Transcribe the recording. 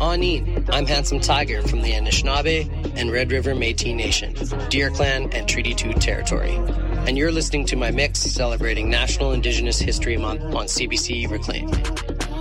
Aneen. I'm Handsome Tiger from the Anishinaabe and Red River Métis Nation, Deer Clan and Treaty 2 territory. And you're listening to my mix celebrating National Indigenous History Month on CBC Reclaim.